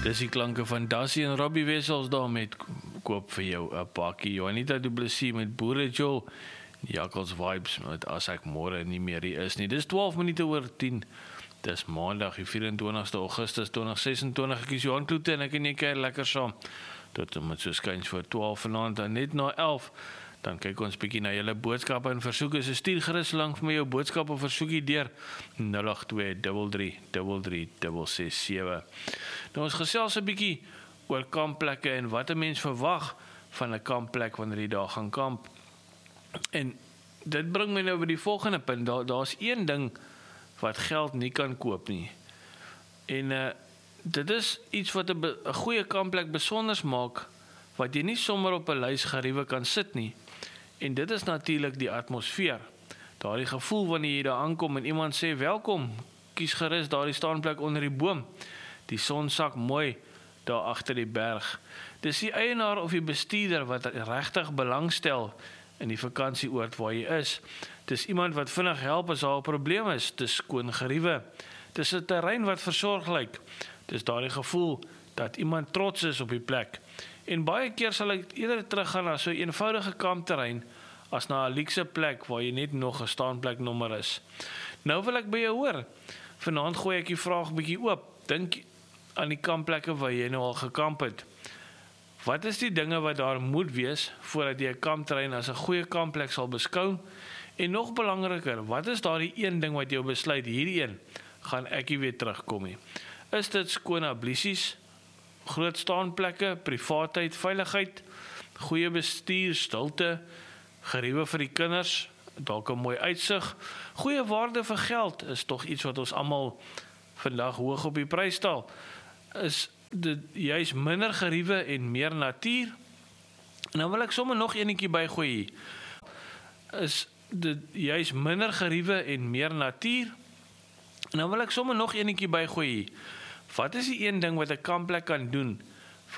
Dis die klanke van Dassie en Robbie Wessels daar met koop vir jou 'n pakkie. Juanita Du Plessis met Boere Joel. Jakkals Vibes met As ek môre nie meer hier is nie. Dis 12 minute oor 10. Dis maandag die 24ste Augustus 2026. Ek is Johan Kloete en ek en jy kuier lekker saam. Tot en met so skuins voor 12 vanaand en net na 11. Dan kyk ons bietjie na julle boodskappe en versoeke. So stuur gerus lank vir my jou boodskappe of versoekie deur 082333367. Nou ons gesels 'n bietjie oor kampplekke en wat 'n mens verwag van 'n kampplek wanneer jy daar gaan kamp. En dit bring my nou by die volgende punt. Daar's een ding wat geld nie kan koop nie. En dit is iets wat 'n goeie kampplek besonders maak, wat jy nie sommer op 'n lys geriewe kan sit nie. En dit is natuurlik die atmosfeer. Daardie gevoel wanneer jy daar aankom en iemand sê welkom, kies gerus daardie staanplek onder die boom. Die son sak mooi daar agter die berg. Dis die eienaar of die bestuurder wat regtig belangstel in die vakansieoord waar jy is. Dis iemand wat vinnig help as daar 'n probleem is. Dis skoon geriewe. Dis 'n terrein wat versorg lyk. Dis daardie gevoel dat iemand trots is op die plek. En baie keer sal ek eerder teruggaan na so 'n eenvoudige kampterrein as na 'n luukse plek waar jy net nog 'n staanpleknommer is. Nou wil ek by jou hoor. Vanaand gooi ek die vraag bietjie oop. Dink aan die kampplekke waar jy nou al gekamp het. Wat is die dinge wat daar moet wees voordat jy 'n kampterrein as 'n goeie kampplek sal beskou? En nog belangriker, wat is daardie een ding wat jou besluit hierdie een gaan ek nie weer terugkom nie? Is dit skoon ablisies, groot staanplekke, privaatheid, veiligheid, goeie bestuur, stilte, geriewe vir die kinders, dalk 'n mooi uitsig, goeie waarde vir geld is tog iets wat ons almal vandag hoog op die prys stel. Is dit juist minder geriewe en meer natuur? En dan wil ek sommer nog enetjie bygooi. Is dit juist minder geriewe en meer natuur? En dan wil ek sommer nog enetjie bygooi. Wat is die een ding wat 'n kampplek kan doen